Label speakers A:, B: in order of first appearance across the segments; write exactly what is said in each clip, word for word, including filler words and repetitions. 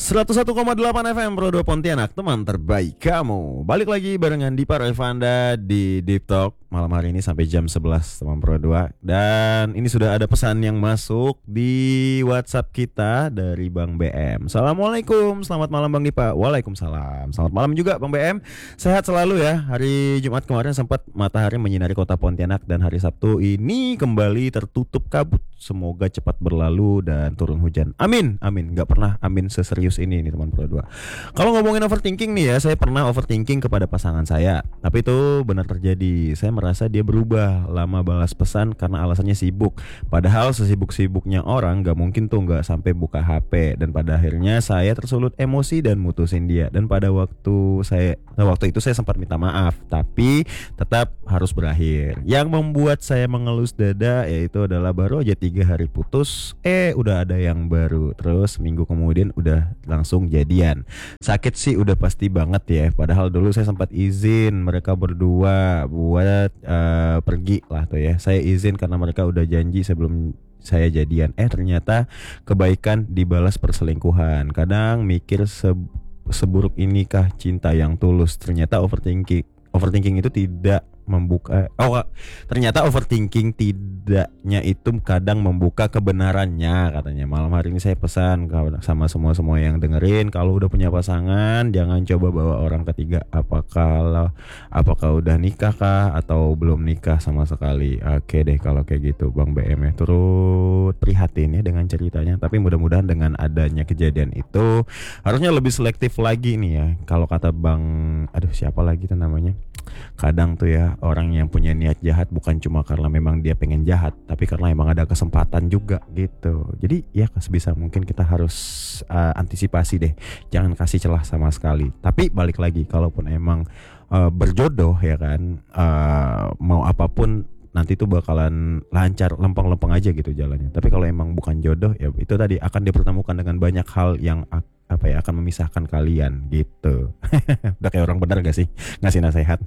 A: seratus satu koma delapan F M Pro dua Pontianak, teman terbaik kamu. Balik lagi barengan Dipa Revanda di Deep Talk malam hari ini sampai jam sebelas teman Pro dua. Dan ini sudah ada pesan yang masuk di WhatsApp kita dari Bang B M. Assalamualaikum, selamat malam Bang Dipa. Waalaikumsalam, selamat malam juga Bang B M. Sehat selalu ya. Hari Jumat kemarin sempat matahari menyinari kota Pontianak, dan hari Sabtu ini kembali tertutup kabut. Semoga cepat berlalu dan turun hujan. Amin, amin. Gak pernah amin seserius ini nih teman Pro dua. Kalau ngomongin overthinking nih ya, saya pernah overthinking kepada pasangan saya. Tapi itu benar terjadi. Saya merasa dia berubah lama balas pesan karena alasannya sibuk. Padahal sesibuk-sibuknya orang gak mungkin tuh gak sampai buka H P. Dan pada akhirnya saya tersulut emosi dan mutusin dia. Dan pada waktu saya nah waktu itu saya sempat minta maaf, tapi tetap harus berakhir. Yang membuat saya mengelus dada yaitu adalah baru aja tiga hari putus, eh udah ada yang baru. Terus minggu kemudian udah langsung jadian. Sakit sih udah pasti banget ya. Padahal dulu saya sempat izin mereka berdua buat uh, pergi lah tuh ya. Saya izin karena mereka udah janji sebelum saya jadian. Eh ternyata kebaikan dibalas perselingkuhan. Kadang mikir se- seburuk inikah cinta yang tulus. Ternyata overthinking Overthinking itu tidak membuka Oh ternyata overthinking tidaknya itu kadang membuka kebenarannya, katanya. Malam hari ini saya pesan sama semua-semua yang dengerin, kalau udah punya pasangan jangan coba bawa orang ketiga. Apakah apakah udah nikah kah atau belum nikah sama sekali. Oke deh kalau kayak gitu Bang B M ya, turut prihatin ya dengan ceritanya. Tapi mudah-mudahan dengan adanya kejadian itu harusnya lebih selektif lagi nih ya. Kalau kata Bang, aduh siapa lagi tuh namanya, kadang tuh ya orang yang punya niat jahat bukan cuma karena memang dia pengen jahat, tapi karena emang ada kesempatan juga gitu. Jadi ya sebisa mungkin kita harus uh, antisipasi deh, jangan kasih celah sama sekali. Tapi balik lagi, kalaupun emang uh, berjodoh ya kan, uh, mau apapun nanti tuh bakalan lancar, lempeng-lempeng aja gitu jalannya. Tapi kalau emang bukan jodoh ya itu tadi akan dipertemukan dengan banyak hal yang apa ya akan memisahkan kalian gitu. Udah kayak orang benar gak sih ngasih nasihat.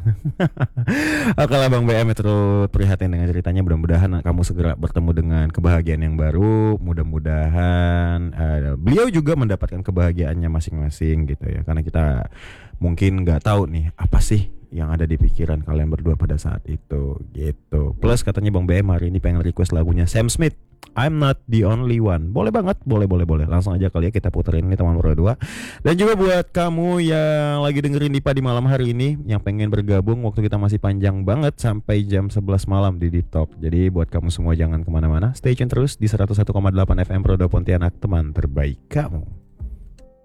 A: Oke lah Bang B M, terus prihatin dengan ceritanya. Mudah-mudahan kamu segera bertemu dengan kebahagiaan yang baru. Mudah-mudahan uh, beliau juga mendapatkan kebahagiaannya masing-masing gitu ya. Karena kita mungkin gak tahu nih apa sih yang ada di pikiran kalian berdua pada saat itu gitu. Plus katanya Bang B M hari ini pengen request lagunya Sam Smith, I'm Not The Only One. Boleh banget, boleh boleh boleh. Langsung aja kali ya kita puterin ini teman Pro dua. Dan juga buat kamu yang lagi dengerin Dipa di malam hari ini, yang pengen bergabung, waktu kita masih panjang banget sampai jam sebelas malam di Deep Talk. Jadi buat kamu semua jangan kemana-mana, stay tune terus di seratus satu koma delapan F M Pro dua Pontianak, teman terbaik kamu.